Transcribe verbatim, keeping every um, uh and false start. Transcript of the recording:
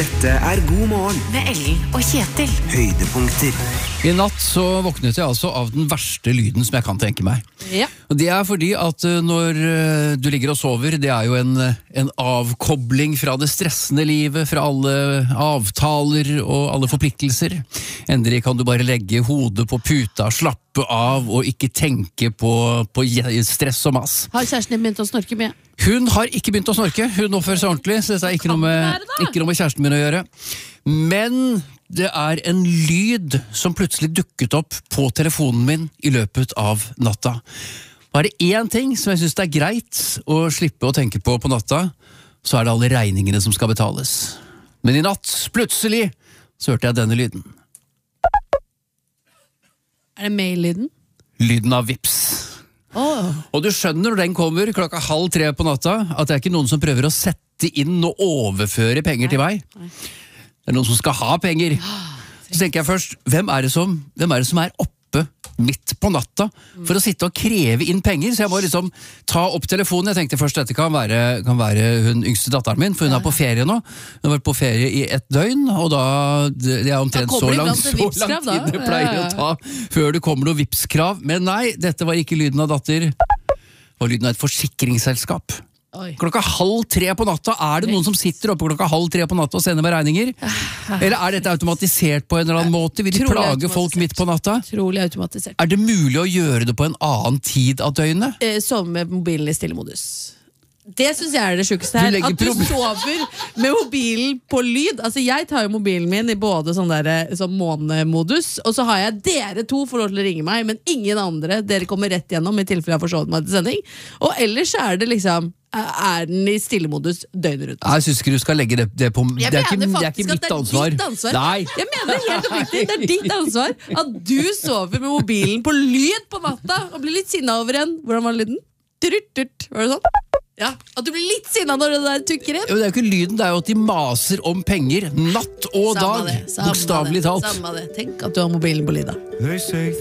Dette er God morgen med Ellen og Kjetil. Høydepunkter. I natt så våknet jeg altså av den verste lyden som jeg kan tenke meg. Ja. Og det er fordi at uh, når uh, du ligger og sover, det er jo en, en avkobling fra det stressende livet, fra alle avtaler og alle forpliktelser. Endelig kan du bare legge hodet på puta, slappe av og ikke tenke på, på stress og mass. Har kjæresten din begynt å snorke mye? Hun har ikke begynt å snorke, hun oppfører seg ordentlig, så dette er ikke noe med, ikke noe med kjæresten min å gjøre. Men det er en lyd som plutselig dukket opp på telefonen min i løpet av natta. Var det én ting som jeg synes det er greit å slippe å tenke på på natta, så er det alle regningene som skal betales. Men i natt, plutselig, så hørte jeg denne lyden. Er det mail-lyden? Lyden av vips. Oh. Og du skjønner når den kommer klokka halv tre på natta, at det er ikke noen som prøver å sette inn og overføre penger Nei. til meg. Nei. Det er noen som skal ha penger. Så tenker jeg først, hvem er det som, hvem er det som er oppe midt på natta for å sitte og kreve inn penger? Så jeg må liksom ta opp telefonen. Jeg tenkte først dette kan være, kan være hun yngste datteren min, for hun er på ferie nå. Hun har vært på ferie i et døgn, og da det er omtrent så langt, så lang tid det pleier å ta før det kommer noe vipskrav. Men nei, dette var ikke lyden av datter. Det var lyden av et forsikringsselskap. Oi. Klokka halv tre på natta, er det noen som sitter oppe klokka halv tre på natta og sender meg regninger? Eller er dette automatisert på en eller annen måte? Vil de plage folk midt på natta? Trolig automatisert. Er det mulig å gjøre det på en annen tid av døgnet? Eh, Som med mobilen i stille-modus. Det synes jeg er det sjukeste her. Du at du problem- sover med mobilen på lyd. Altså Jeg tar jo mobilen min i både sånn, der, sånn månemodus, og så har jeg dere to får lov til å ringe meg, men ingen andre. Dere kommer rett gjennom i tilfelle jeg har forsovet meg til sending. Og ellers er det liksom er den i stille-modus døgnet rundt. Jeg synes ikke du skal legge det, det på det er, ikke, det er ikke mitt at det er ansvar. ditt ansvar. Nei. Jeg mener helt oppriktig, det er ditt ansvar at du sover med mobilen på lyd på natta og blir litt sinna over en. Hvordan var lyden? Turt, turt. Var det sånn? Ja, at du blir litt sinna når det der tukker inn. Jo, det er jo ikke lyden, det er jo at de maser om penger natt og Samme dag, det, samme bokstavelig det, talt. samme det. Tenk at du har mobilen på lyd da.